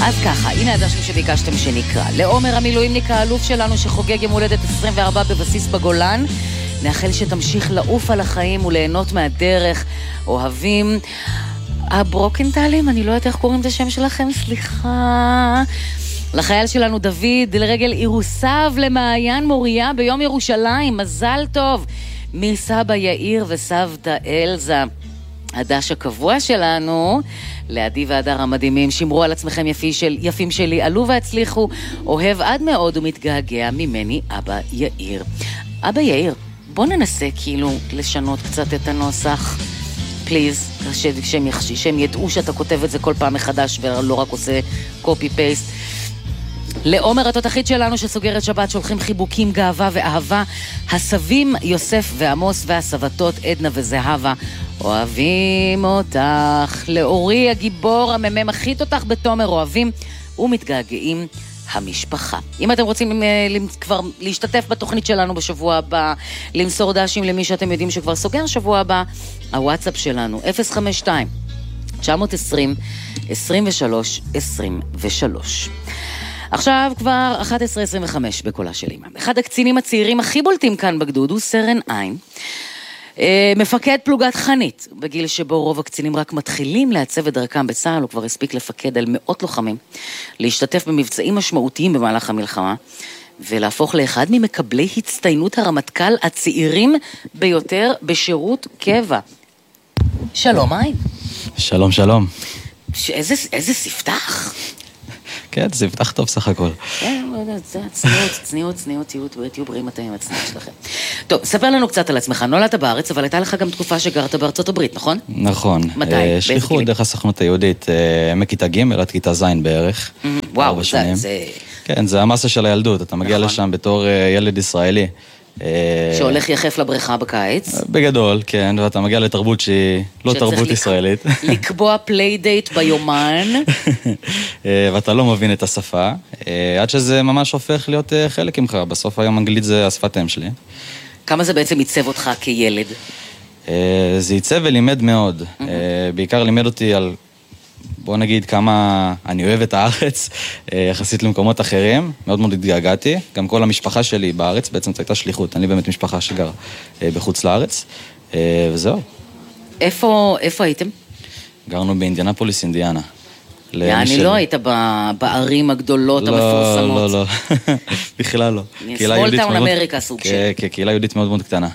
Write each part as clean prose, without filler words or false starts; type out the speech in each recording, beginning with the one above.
אז ככה, הנה הדשם שביקשתם שנקרא. לעומר המילואימניק האלוף שלנו שחוגג יום הולדת 24 בבסיס בגולן, נאחל שתמשיך לעוף על החיים וליהנות מהדרך. אוהבים. הברוקנטלים, אני לא יודעת איך קוראים את השם שלכם, סליחה. לחייל שלנו דוד, לרגל אירוסיו למעיין מוריה ביום ירושלים, מזל טוב. מסבא יאיר וסבתא אלזה. הדש הקבוע שלנו, לעדי והדר המדהימים, שמרו על עצמכם יפים שלי, עלו והצליחו, אוהב עד מאוד ומתגעגע ממני אבא יאיר. אבא יאיר, בוא ננסה כאילו לשנות קצת את הנוסח, פליז, שהם ידעו שאתה כותב את זה כל פעם מחדש ולא רק עושה קופי פייסט. לעומר התותחית שלנו שסוגרת שבת, שולחים חיבוקים, גאווה ואהבה, הסבים יוסף ועמוס והסבתות עדנה וזהבה, אוהבים אותך. לאורי הגיבור הממם הכי תותח בתומר, אוהבים ומתגעגעים המשפחה. אם אתם רוצים כבר להשתתף בתוכנית שלנו בשבוע הבא, למסור דשים למי שאתם יודעים שכבר סוגר שבוע הבא, הוואטסאפ שלנו 052-920-23-23. עכשיו כבר 11:25 בקולה של אמא. אחד הקצינים הצעירים הכי בולטים כאן בגדוד הוא סרן עין, מפקד פלוגת חנית, בגיל שבו רוב הקצינים רק מתחילים לעצב את דרכם בצה"ל. הוא כבר הספיק לפקד על מאות לוחמים, להשתתף במבצעים משמעותיים במהלך המלחמה, ולהפוך לאחד ממקבלי הצטיינות הרמטכ"ל הצעירים ביותר בשירות קבע. שלום עין. שלום, שלום. איזה ספתח. כן, זה יפתח טוב סך הכל. כן, זה צניעות, תהיו בריאים אתם עם הצניעות שלכם. טוב, ספר לנו קצת על עצמך. נולדת בארץ, אבל הייתה לך גם תקופה שגרת בארצות הברית, נכון? נכון. מתי? שליחו דרך הסוכנות היהודית מכיתה ג' עד כיתה ז' בערך. וואו, זה... כן, זה המסה של הילדות. אתה מגיע לשם בתור ילד ישראלי. שהולך יחף לבריכה בקיץ. בגדול, כן, ואתה מגיע לתרבות שהיא לא תרבות ישראלית. לקבוע פליידייט ביומן. ואתה לא מבין את השפה, עד שזה ממש הופך להיות חלק ממך. בסוף היום אנגלית זה השפת אם שלי. כמה זה בעצם ייצב אותך כילד? זה ייצב ולימד מאוד. בעיקר לימד אותי על, בוא נגיד, כמה אני אוהב את הארץ, יחסית למקומות אחרים. מאוד מאוד התגעגעתי. גם כל המשפחה שלי בארץ בעצם הייתה שליחות. אני באמת משפחה שגר בחוץ לארץ. וזהו. איפה הייתם? גרנו באינדיאנפוליס, אינדיאנה. אני לא היית בערים הגדולות המפורסמות. לא. בכלל לא. סמול טאון אמריקה סוג של. כן, קהילה יהודית מאוד מאוד קטנה.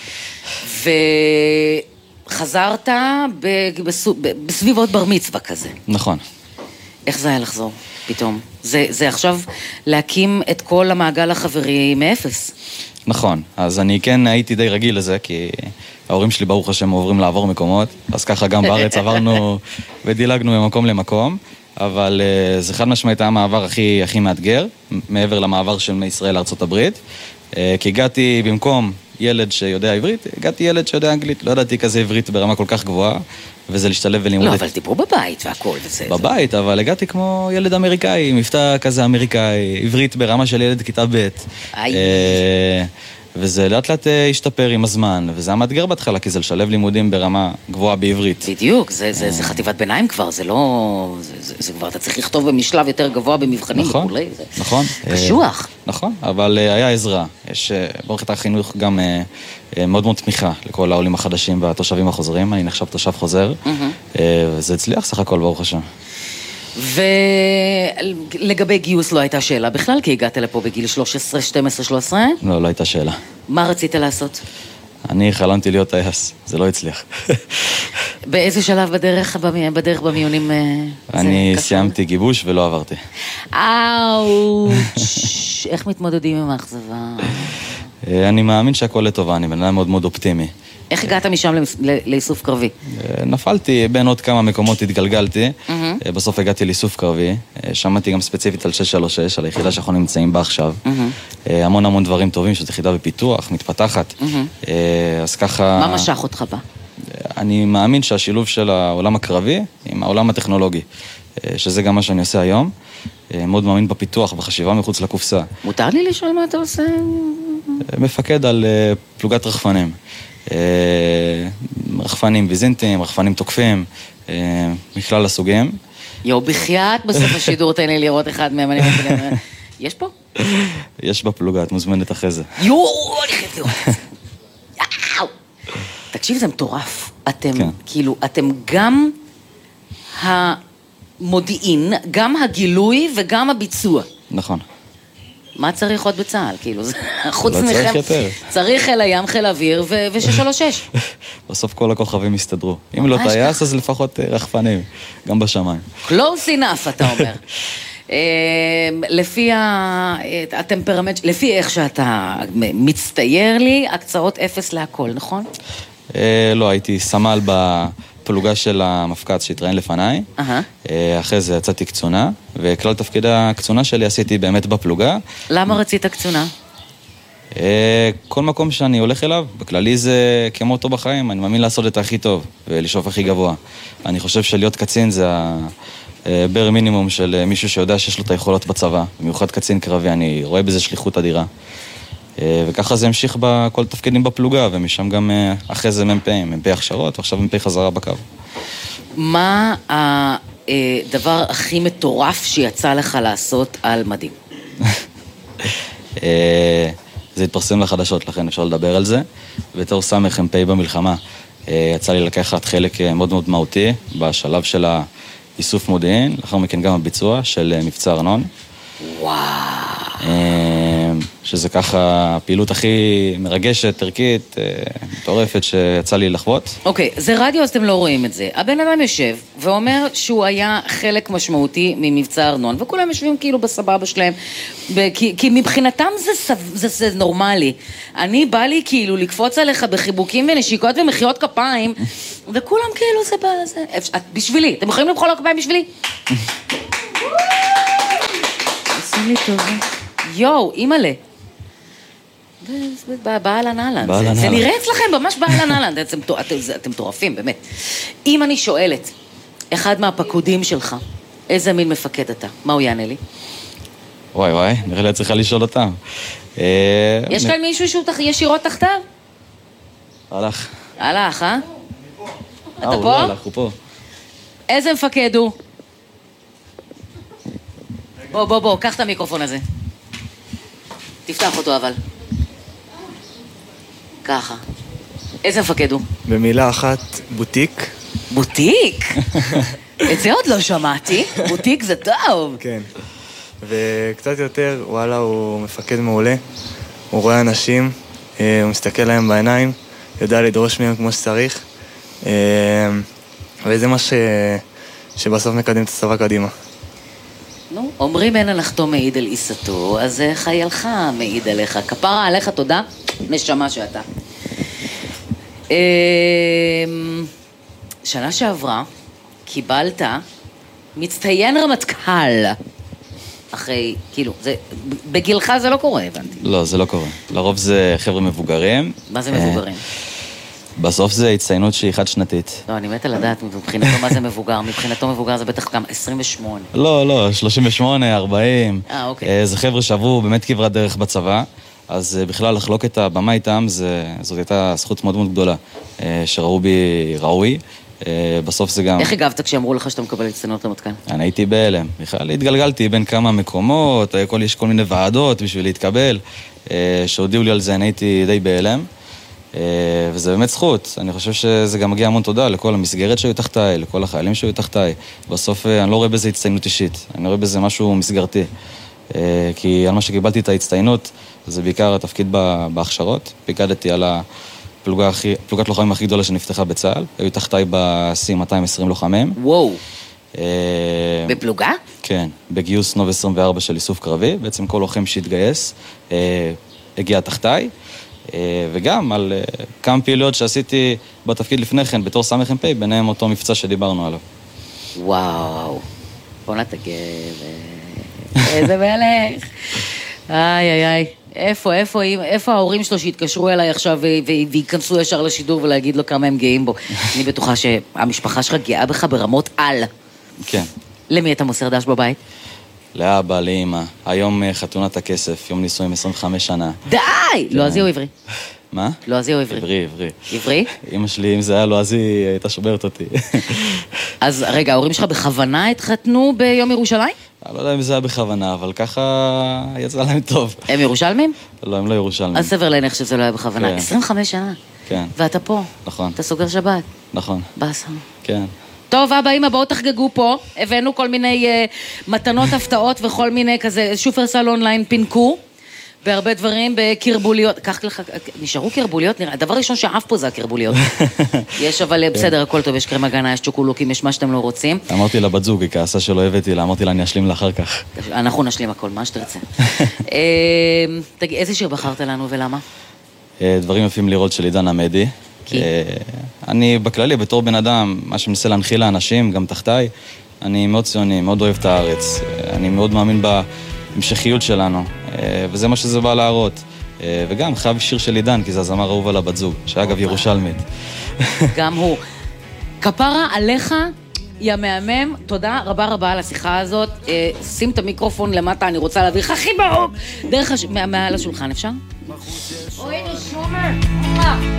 וחזרת בסביבות בר מצווה כזה. נכון. איך זה היה לחזור פתאום? זה עכשיו להקים את כל המעגל החברי מאפס. נכון, אז אני כן הייתי די רגיל לזה, כי ההורים שלי ברוך השם עוברים לעבור מקומות, אז ככה גם בארץ עברנו ודילגנו ממקום למקום, אבל זה חד משמעית היה המעבר הכי מאתגר, מעבר למעבר של מישראל לארצות הברית, כי הגעתי במקום ילד שיודע עברית, הגעתי ילד שיודע אנגלית, לא ידעתי כזה עברית ברמה כל כך גבוהה, וזה להשתלב ולימוד. לא, אבל דיברו בבית והכל וזה. בבית, אבל הגעתי כמו ילד אמריקאי, מבטא כזה אמריקאי, עברית ברמה של ילד כיתה ב'. וזה לאט לאט השתפר עם הזמן, וזה היה מאתגר בהתחלה, כי זה לשלב לימודים ברמה גבוהה בעברית. בדיוק, זה חטיבת ביניים כבר, זה לא... זה כבר, אתה צריך לכתוב במשלב יותר גבוה במבחנים וכולי. נכון. קשוח. נכון, אבל היה עזרה. יש מערכת החינוך גם מאוד מאוד תמיכה לכל העולים החדשים והתושבים החוזרים. אני נחשב תושב חוזר, וזה הצליח סך הכל ברוך השם. ולגבי גיוס לא הייתה שאלה בכלל, כי הגעת לפה בגיל 13, 12, 13? לא הייתה שאלה. מה רצית לעשות? אני חלמתי להיות טייס, זה לא הצליח. באיזה שלב בדרך במיונים? אני סיימתי גיבוש ולא עברתי. אאוץ', איך מתמודדים עם האכזבה? אני מאמין שהכל לטובה, אני בן אדם מאוד מאוד אופטימי. איך הגעת משם לאיסוף קרבי? נפלתי בין עוד כמה מקומות, התגלגלתי. בסוף הגעתי לאיסוף קרבי. שמעתי גם ספציפית על 636, על היחידה שאנחנו נמצאים בה עכשיו. המון דברים טובים, שזו יחידה בפיתוח, מתפתחת. אז ככה... מה משך אותך בה? אני מאמין שהשילוב של העולם הקרבי עם העולם הטכנולוגי, שזה גם מה שאני עושה היום. מאוד מאמין בפיתוח, בחשיבה מחוץ לקופסה. מותר לי לשאול מה אתה עושה? מפקד על פלוגת רחפנים. רחפנים ויזינטיים, רחפנים תוקפים, מכלל הסוגים. יו, בחייאת בסוף השידור, תן לי לראות אחד מהם, אני מבין. יש פה? יש בפלוגה, את מוזמנת אחרי זה. יו, אני חייבת לראות את זה. יאו. תקשיב, זה מטורף. אתם, כאילו, אתם גם המודיעין, גם הגילוי וגם הביצוע. נכון. מה צריך עוד בצה"ל? כאילו, חוץ מכם. לא צריך יותר. צריך חיל הים, חיל אוויר ו-636. בסוף כל הכוכבים יסתדרו. אם לא טייס, אז לפחות רחפנים, גם בשמיים. Close enough, אתה אומר. לפי הטמפרמנט, לפי איך שאתה מצטייר לי, הקצאות 0 להכל, נכון? לא, הייתי סמל בפלוגה של המפקד שהתראיין לפניי. אחרי זה יצאתי קצונה, וכלל תפקיד הקצונה שלי עשיתי באמת בפלוגה. למה רצית קצונה? כל מקום שאני הולך אליו, בכללי זה כמו אותו בחיים, אני מאמין לעשות את הכי טוב ולשאוף הכי גבוה. אני חושב שלהיות קצין זה בר מינימום של מישהו שיודע שיש לו את היכולות בצבא, במיוחד קצין קרבי, אני רואה בזה שליחות אדירה. וככה זה המשיך בכל תפקידים בפלוגה, ומשם גם אחרי זה מ"פ הכשרות, ועכשיו מ"פ חזרה בקו. מה הדבר הכי מטורף שיצא לך לעשות על מדים? זה התפרסם לחדשות, לכן אפשר לדבר על זה. בתור סמ"פ במלחמה, יצא לי לקחת חלק מאוד מאוד מהותי בשלב של איסוף מודיעין, לאחר מכן גם הביצוע של מבצע ארנון. וואו. שזה ככה הפעילות הכי מרגשת, ערכית, מטורפת שיצא לי לחוות. אוקיי, זה רדיו, אז אתם לא רואים את זה. הבן אדם יושב ואומר שהוא היה חלק משמעותי ממבצע ארנון, וכולם יושבים כאילו בסבבה שלהם, כי מבחינתם זה נורמלי. אני בא לי כאילו לקפוץ עליך בחיבוקים ונשיקות ומחיאות כפיים, וכולם כאילו זה בשבילי. אתם יכולים למחוא לו כפיים בשבילי? עושים לי טוב. יואו, אימאלה. באהלן אהלן. זה נראה אצלכם ממש באהלן אהלן. אתם מטורפים, באמת. אם אני שואלת, אחד מהפקודים שלך, איזה מין מפקד אתה? מה הוא יענה לי? וואי, נראה לי צריכה לשאול אותם. יש כאן מישהו שהוא ישירות תחתיו? הלך, אה? אתה הוא פה? לא הלך, הוא פה. איזה מפקד הוא? בוא, קח את המיקרופון הזה. תפתח אותו אבל. ככה. איזה מפקד הוא? במילה אחת, בוטיק. בוטיק? את זה עוד לא שמעתי. בוטיק זה טוב. כן. וקצת יותר, וואלה, הוא מפקד מעולה. הוא רואה אנשים, הוא מסתכל להם בעיניים, יודע לדרוש מהם כמו שצריך. וזה מה שבסוף מקדם את הצבא קדימה. נו, אומרים אין הנחתו מעיד על עיסתו, אז חיילך מעיד עליך. כפרה עליך, תודה, נשמה שאתה. שנה שעברה קיבלת מצטיין רמטכ"ל. אחרי, כאילו, בגילך זה לא קורה, הבנתי. לא, זה לא קורה. לרוב זה חבר'ה מבוגרים. מה זה מבוגרים? בסוף זה הצטיינות שהיא חד שנתית. לא, אני מתה לדעת מבחינתו מה זה מבוגר. מבחינתו מבוגר זה בטח גם 28. לא, 38, 40. אוקיי. זה חבר'ה שעברו באמת כברת דרך בצבא, אז בכלל לחלוק את הבמה איתם, זאת הייתה זכות מאוד מאוד גדולה, שראו בי ראוי. בסוף זה גם... איך הגבת כשאמרו לך שאתה מקבל הצטיינות רמטכ"ל? אני הייתי בהלם. בכלל התגלגלתי בין כמה מקומות, יש כל מיני ועדות בשביל להתקבל. שהודיעו לי על זה, אני הייתי די בהלם. וזה באמת זכות. אני חושב שזה גם מגיע המון תודה לכל המסגרת שהיו תחתיי, לכל החיילים שהיו תחתיי. בסוף אני לא רואה בזה הצטיינות אישית, אני רואה בזה משהו מסגרתי. כי על מה שקיבלתי את ההצטיינות, זה בעיקר התפקיד בהכשרות. פיקדתי על פלוגת לוחמים הכי גדולה שנפתחה בצה"ל. היו תחתיי ב-220 לוחמים. וואו. בפלוגה? כן, בגיוס נוב 24 של איסוף קרבי. בעצם כל לוחם שהתגייס הגיע תחתיי. וגם על כמה פעילויות שעשיתי בתפקיד לפני כן, בתור סמ"פ, ביניהם אותו מבצע שדיברנו עליו. וואו, בוא נתגב, איזה מלך. איי, איפה ההורים שלו שהתקשרו אליי עכשיו וייכנסו ישר לשידור ולהגיד לו כמה הם גאים בו? אני בטוחה שהמשפחה שלך גאה בך ברמות על. כן. למי אתה מוסר דש בבית? לאבא, לאמא. היום חתונת הכסף, יום נישואים 25 שנה. די! לא, אז יהיו עברי. מה? לועזי או עברי? עברי, עברי. עברי? אמא שלי, אם זה היה לועזי, הייתה שוברת אותי. אז רגע, ההורים שלך בכוונה התחתנו ביום ירושלים? אני לא יודע אם זה היה בכוונה, אבל ככה יצא להם טוב. הם ירושלמים? לא, הם לא ירושלמים. אז סבר להניח שזה לא היה בכוונה. כן. 25 שנה. כן. ואתה פה. נכון. אתה סוגר שבת. נכון. באסה. כן. טוב, אבא, אמא, בואו תחגגו פה. הבאנו כל מיני מתנות, הפתעות וכל מיני כזה, שופרסל אונליין פינקו. בהרבה דברים, בקרבוליות. קח לך, נשארו קרבוליות, נראה. הדבר ראשון שאף פה זה הקרבוליות. יש, אבל בסדר, הכל טוב, יש קרם הגנה, יש צ'וקולוקים, יש מה שאתם לא רוצים. אמרתי לה בת זוג, היא כעסה שלא הבאתי לה, אמרתי לה, אני אשלים לה אחר כך. אנחנו נשלים הכל, מה שתרצה. תגיד, איזה שיר בחרת לנו ולמה? דברים יפים לראות של עידן עמדי. אני בכללי, בתור בן אדם, מה שמנסה להנחיל לאנשים, גם תחתיי, אני מאוד ציוני, מאוד אוהב את הארץ. אני מאוד מאמין בהמשכיות שלנו, וזה מה שזה בא להראות. וגם חייב שיר של עידן, כי זה הזמר אהוב על הבת זוג, שאגב ירושלמית. גם הוא. כפרה עליך, יא מהמם, תודה רבה רבה על השיחה הזאת. שים את המיקרופון למטה, אני רוצה להביא לך הכי ברור. דרך מעל השולחן, אפשר? אוי, נשומר.